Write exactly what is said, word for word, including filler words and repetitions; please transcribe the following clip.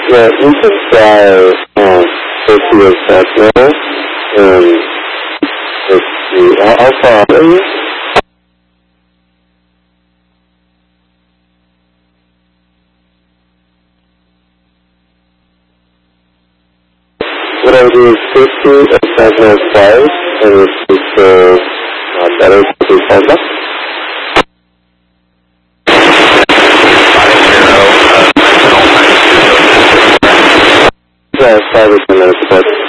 Yeah, you can try um, fifty of Fresno, and let's see, how, how far are you? What I do is fifty of Fresno twice, and it's just uh, uh, better to Fresno. Yeah, five or ten minutes ago.